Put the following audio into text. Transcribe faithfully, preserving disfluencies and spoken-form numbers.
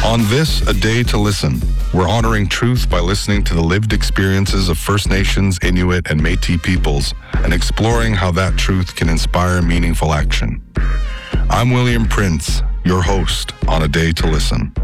On this, A Day to Listen, we're honoring truth by listening to the lived experiences of First Nations, Inuit, and Métis peoples and exploring how that truth can inspire meaningful action. I'm William Prince, your host on A Day to Listen.